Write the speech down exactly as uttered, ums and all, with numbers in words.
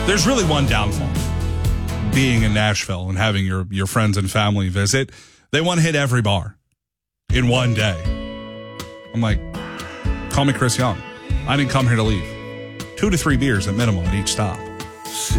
There's really one downfall. Being in Nashville and having your, your friends and family visit, they want to hit every bar in one day. I'm like, call me Chris Young. I didn't come here to leave. Two to three beers at minimum at each stop.